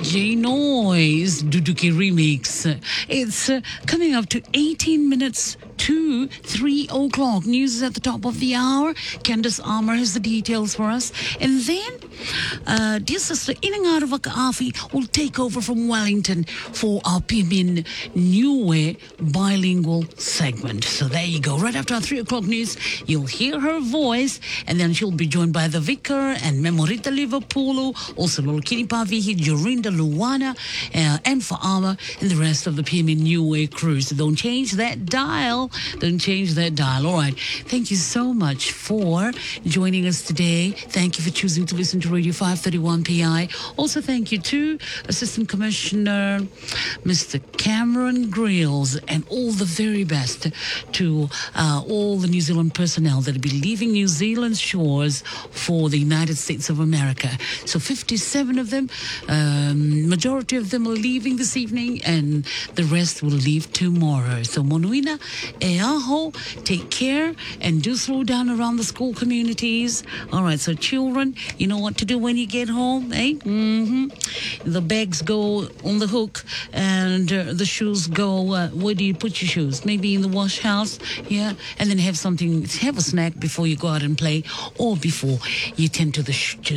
J Noise Duduki remix. It's coming up to 18 minutes to 3 o'clock. News is at the top of the hour. Candace Armour has the details for us. And then, dear sister, Inang Arawaka Afi will take over from Wellington for our Pimin Niue bilingual segment. So there you go. Right after our 3 o'clock news, you'll hear her voice, and then she'll be joined by the Vicar and Memorita Liverpool, also Lolokini Pavihi, Jorinda Luana, and Fa'ama, and the rest of the Pimin Niue crew. So don't change that dial. Don't change that dial. All right. Thank you so much for joining us today. Thank you for choosing to listen to Radio 531 PI. Also, thank you to Assistant Commissioner Mr. Cameron Grills, and all the very best to all the New Zealand personnel that will be leaving New Zealand's shores for the United States of America. So 57 of them, majority of them are leaving this evening, and the rest will leave tomorrow. So Monuina, e aho, take care, and do slow down around the school communities. All right, so children, you know what to do when you get home, eh? The bags go on the hook, and the shoes go, where do you put your shoes? Maybe in the wash house, yeah? And then have a snack before you go out and play, or before you tend to the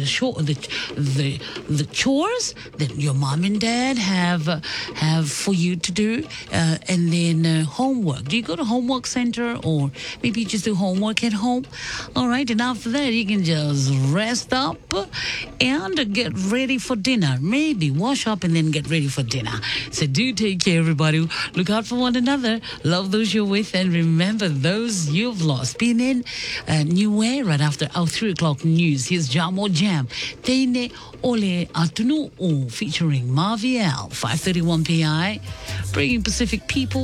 chores that your mom and dad have for you to do, and then homework. Do you go to homework center, or maybe you just do homework at home? All right, and after that you can just rest up and get ready for dinner. Maybe wash up and then get ready for dinner. So do take care, everybody. Look out for one another. Love those you're with, and remember those you've lost. Been in Niue right after our 3 o'clock news. Here's Jamo Jam. Teine Ole Atunu O featuring Marviel. 531 PI, bringing Pacific people